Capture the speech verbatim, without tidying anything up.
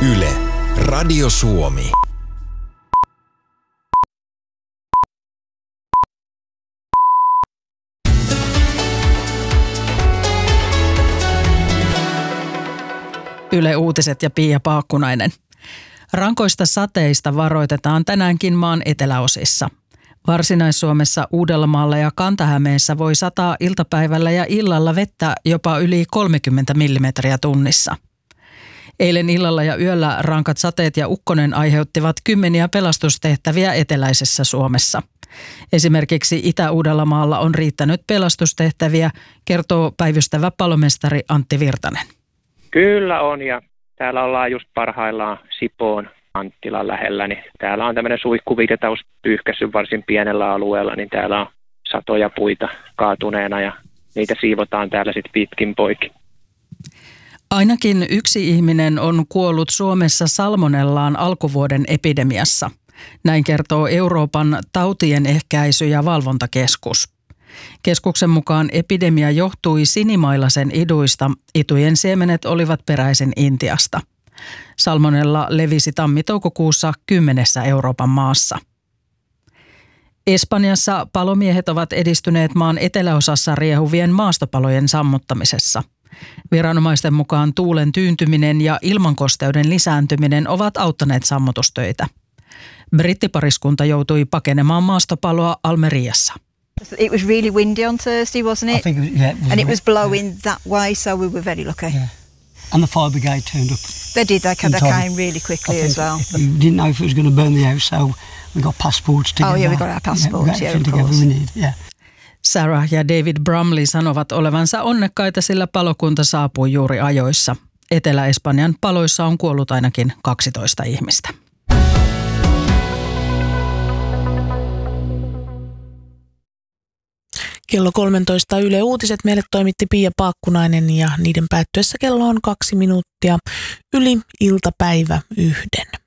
Yle, Radio Suomi. Yle Uutiset ja Pia Paakkunainen. Rankoista sateista varoitetaan tänäänkin maan eteläosissa. Varsinais-Suomessa, Uudellamaalla ja Kanta-Hämeessä voi sataa iltapäivällä ja illalla vettä jopa yli kolmekymmentä millimetriä tunnissa. Eilen illalla ja yöllä rankat sateet ja ukkonen aiheuttivat kymmeniä pelastustehtäviä eteläisessä Suomessa. Esimerkiksi Itä-Uudellamaalla on riittänyt pelastustehtäviä, kertoo päivystävä palomestari Antti Virtanen. Kyllä on, ja täällä ollaan just parhaillaan Sipoon Anttilan lähellä, niin täällä on tämmöinen suihkuvitetaus pyyhkässyt varsin pienellä alueella, niin täällä on satoja puita kaatuneena ja niitä siivotaan täällä sitten pitkin poikki. Ainakin yksi ihminen on kuollut Suomessa salmonellaan alkuvuoden epidemiassa. Näin kertoo Euroopan tautien ehkäisy- ja valvontakeskus. Keskuksen mukaan epidemia johtui sinimailasen iduista. Itujen siemenet olivat peräisin Intiasta. Salmonella levisi tammi-toukokuussa kymmenessä Euroopan maassa. Espanjassa palomiehet ovat edistyneet maan eteläosassa riehuvien maastopalojen sammuttamisessa. Viranomaisten mukaan tuulen tyyntyminen ja ilmankosteuden lisääntyminen ovat auttaneet sammutustöitä. Brittipariskunta joutui pakenemaan maastopaloa Almeriassa. It was really windy on Thursday, wasn't it? I think it was, yeah, it was and it was blowing yeah. that way, so we were very lucky. Yeah. And the fire brigade turned up. They did, they, they came really quickly as well. We didn't know if it was going to burn the house, so we got passports together. Oh yeah, we got our passports, yeah, yeah of course. We need, yeah. Sarah ja David Brumley sanovat olevansa onnekkaita, sillä palokunta saapui juuri ajoissa. Etelä-Espanjan paloissa on kuollut ainakin kaksitoista ihmistä. Kello kolmetoista Yle Uutiset meille toimitti Pia Paakkunainen ja niiden päättyessä kello on kaksi minuuttia yli iltapäivä yhden.